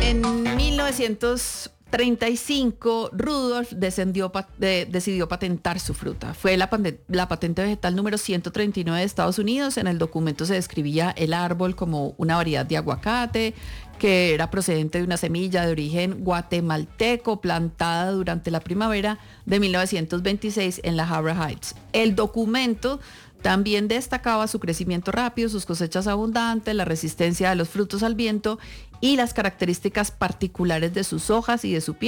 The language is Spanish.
En 1935, Rudolf decidió patentar su fruta. Fue la patente vegetal número 139 de Estados Unidos. En el documento se describía el árbol como una variedad de aguacate que era procedente de una semilla de origen guatemalteco plantada durante la primavera de 1926 en la Harbour Heights. El documento también destacaba su crecimiento rápido, sus cosechas abundantes, la resistencia de los frutos al viento y las características particulares de sus hojas y de su piel.